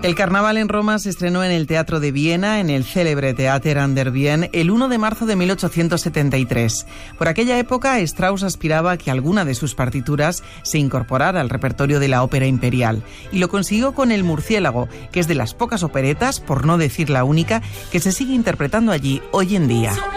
El Carnaval en Roma se estrenó en el Teatro de Viena, en el célebre Theater an der Wien, el 1 de marzo de 1873. Por aquella época, Strauss aspiraba a que alguna de sus partituras se incorporara al repertorio de la ópera imperial, y lo consiguió con El Murciélago, que es de las pocas operetas, por no decir la única, que se sigue interpretando allí hoy en día.